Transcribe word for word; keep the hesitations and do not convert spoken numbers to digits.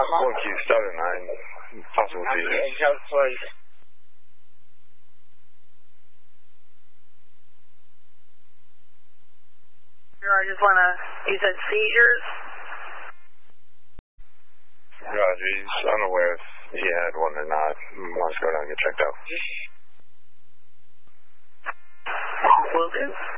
one Q stutter nine, possible seizures. I just want to, you said seizures? Roger, he's unaware if he had one or not. Wants to go down and get checked out. Will do.